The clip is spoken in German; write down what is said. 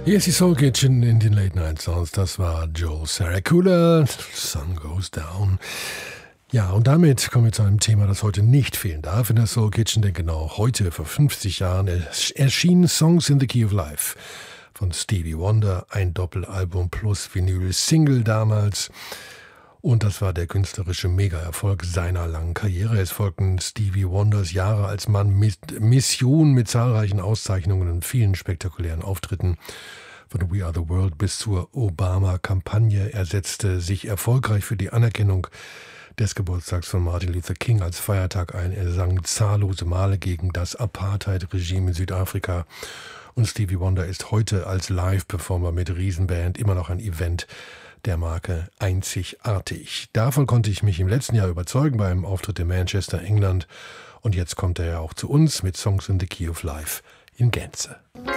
Hier ist die Soul Kitchen in den Late Night Sounds. Das war Joel Saracula, Sun Goes Down. Ja, und damit kommen wir zu einem Thema, das heute nicht fehlen darf in der Soul Kitchen, denn genau heute, vor 50 Jahren, erschienen Songs in the Key of Life von Stevie Wonder, ein Doppelalbum plus Vinyl-Single damals. Und das war der künstlerische Mega-Erfolg seiner langen Karriere. Es folgten Stevie Wonders Jahre als Mann mit Mission, mit zahlreichen Auszeichnungen und vielen spektakulären Auftritten. Von We Are the World bis zur Obama-Kampagne. Er setzte sich erfolgreich für die Anerkennung des Geburtstags von Martin Luther King als Feiertag ein. Er sang zahllose Male gegen das Apartheid-Regime in Südafrika. Und Stevie Wonder ist heute als Live-Performer mit Riesenband immer noch ein Event der Marke einzigartig. Davon konnte ich mich im letzten Jahr überzeugen beim Auftritt in Manchester, England. Und jetzt kommt er ja auch zu uns mit Songs in the Key of Life in Gänze.